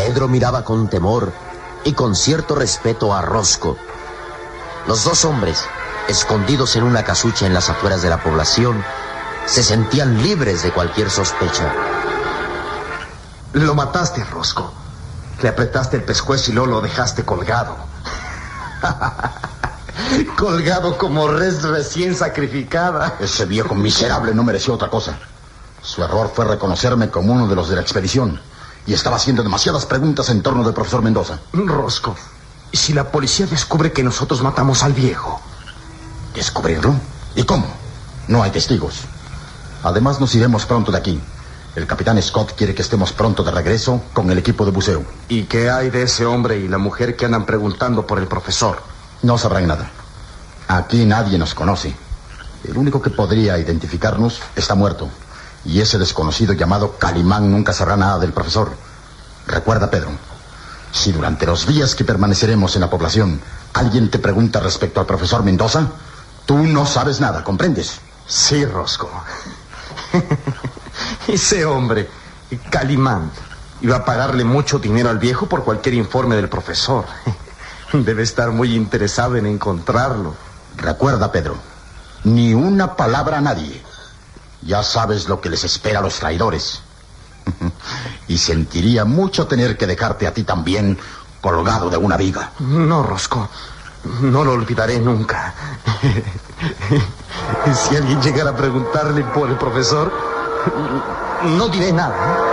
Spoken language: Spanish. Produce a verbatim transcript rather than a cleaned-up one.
Pedro miraba con temor y con cierto respeto a Rosco. Los dos hombres, escondidos en una casucha en las afueras de la población, se sentían libres de cualquier sospecha. Lo mataste, Rosco. Le apretaste el pescuezo y luego lo dejaste colgado. Colgado como res recién sacrificada. Ese viejo miserable no mereció otra cosa. Su error fue reconocerme como uno de los de la expedición. Y estaba haciendo demasiadas preguntas en torno del profesor Mendoza. Rosco, ¿y si la policía descubre que nosotros matamos al viejo? ¿Descubrirlo? ¿Y cómo? No hay testigos. Además, nos iremos pronto de aquí. El capitán Scott quiere que estemos pronto de regreso con el equipo de buceo. ¿Y qué hay de ese hombre y la mujer que andan preguntando por el profesor? No sabrán nada. Aquí nadie nos conoce. El único que podría identificarnos está muerto. Y ese desconocido llamado Calimán nunca sabrá nada del profesor. Recuerda, Pedro, si durante los días que permaneceremos en la población alguien te pregunta respecto al profesor Mendoza, tú no sabes nada, ¿comprendes? Sí, Rosco. Ese hombre, Calimán, iba a pagarle mucho dinero al viejo por cualquier informe del profesor. Debe estar muy interesado en encontrarlo. Recuerda, Pedro, ni una palabra a nadie. Ya sabes lo que les espera a los traidores. Y sentiría mucho tener que dejarte a ti también colgado de una viga. No, Rosco, no lo olvidaré nunca. Si alguien llegara a preguntarle por el profesor, no diré nada.